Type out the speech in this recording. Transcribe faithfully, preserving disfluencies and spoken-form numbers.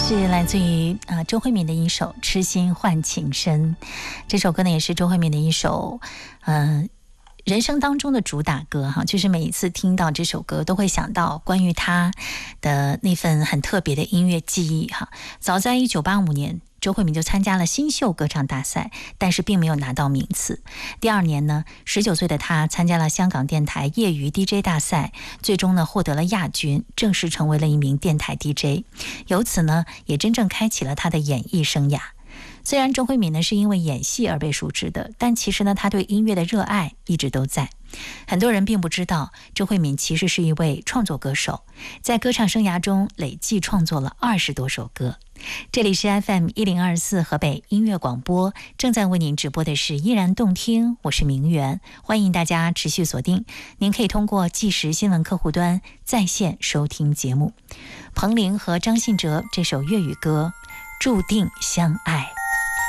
是来自于呃周慧敏的一首《痴心换情深》。这首歌呢也是周慧敏的一首呃人生当中的主打歌哈，就是每一次听到这首歌都会想到关于她的那份很特别的音乐记忆哈。早在一九八五年，周慧敏就参加了新秀歌唱大赛，但是并没有拿到名次。第二年呢，十九岁的她参加了香港电台业余 D J 大赛，最终呢获得了亚军，正式成为了一名电台 D J。由此呢，也真正开启了她的演艺生涯。虽然周慧敏呢是因为演戏而被熟知的，但其实呢，她对音乐的热爱一直都在。很多人并不知道，周慧敏其实是一位创作歌手，在歌唱生涯中累计创作了二十多首歌。这里是 F M 一零二四河北音乐广播，正在为您直播的是依然动听，我是明媛，欢迎大家持续锁定。您可以通过即时新闻客户端在线收听节目。彭羚和张信哲这首粤语歌《注定相爱》。